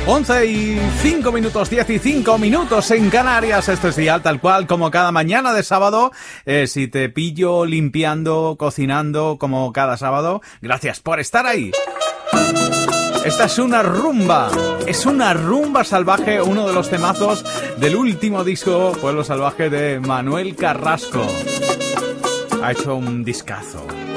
11:05, 15 en Canarias. Esto es Dial, tal cual como cada mañana de sábado. Si te pillo limpiando, cocinando como cada sábado, gracias por estar ahí. Esta es una rumba salvaje, uno de los temazos del último disco Pueblo Salvaje de Manuel Carrasco. Ha hecho un discazo.